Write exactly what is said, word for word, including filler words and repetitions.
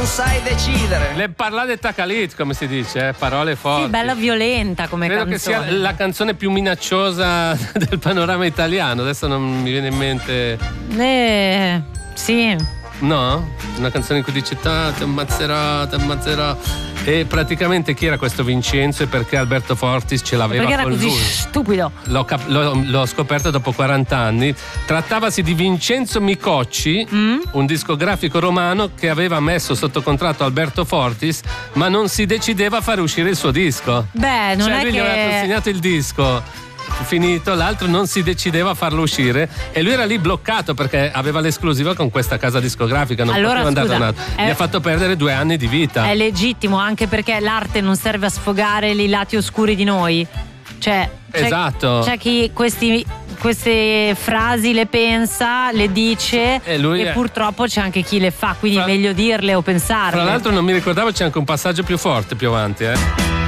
non sai decidere. Le parlade takalit, come si dice, eh? Parole forti. Sì, bella violenta come Credo canzone. che sia la canzone più minacciosa del panorama italiano. Adesso non mi viene in mente. Eh, sì. No? Una canzone in cui dice ta, ti ammazzerò, ti ammazzerò. E praticamente chi era questo Vincenzo e perché Alberto Fortis ce l'aveva Perché era con così lui? stupido. L'ho, cap- l'ho, l'ho scoperto dopo quaranta anni. Trattavasi di Vincenzo Micocci, mm? un discografico romano che aveva messo sotto contratto Alberto Fortis, ma non si decideva a fare uscire il suo disco. Beh, non cioè è lui che... gli aveva consegnato il disco finito, l'altro non si decideva a farlo uscire e lui era lì bloccato perché aveva l'esclusiva con questa casa discografica, non allora, poteva andare scusa, da un altro. è... Gli ha fatto perdere due anni di vita. È legittimo, anche perché l'arte non serve a sfogare i lati oscuri di noi. Cioè, c'è, esatto. C'è chi questi, queste frasi le pensa, le dice e, lui e è... purtroppo c'è anche chi le fa, quindi fra... è meglio dirle o pensarle. Tra l'altro non mi ricordavo, c'è anche un passaggio più forte più avanti, eh.